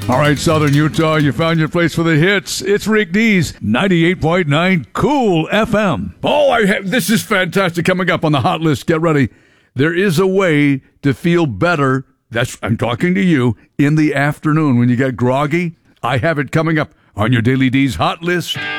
All right, Southern Utah, you found your place for the hits. It's Rick D's 98.9 Cool FM. Oh, this is fantastic. Coming up on the hot list, get ready. There is a way to feel better. I'm talking to you in the afternoon when you get groggy. I have it coming up on your Daily D's hot list.